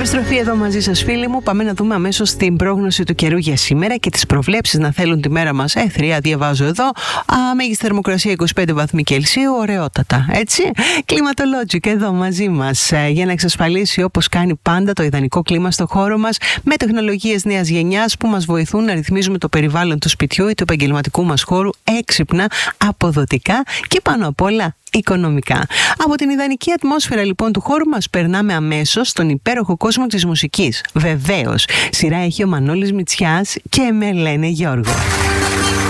Επιστροφή εδώ μαζί σας, φίλοι μου. Πάμε να δούμε αμέσως την πρόγνωση του καιρού για σήμερα και τις προβλέψεις να θέλουν τη μέρα μας. Θρία, διαβάζω εδώ. Μέγιστη θερμοκρασία 25 βαθμοί Κελσίου. Ωραιότατα, έτσι. Climatologic εδώ μαζί μας για να εξασφαλίσει, όπως κάνει πάντα, το ιδανικό κλίμα στο χώρο μας με τεχνολογίες νέας γενιάς που μας βοηθούν να ρυθμίζουμε το περιβάλλον του σπιτιού ή του επαγγελματικού μας χώρου έξυπνα, αποδοτικά και πάνω απ' όλα οικονομικά. Από την ιδανική ατμόσφαιρα λοιπόν του χώρου μας περνάμε αμέσως στον υπέροχο κόσμο της μουσικής. Βεβαίως, σειρά έχει ο Μανώλης Μητσιάς και με λένε Γιώργο.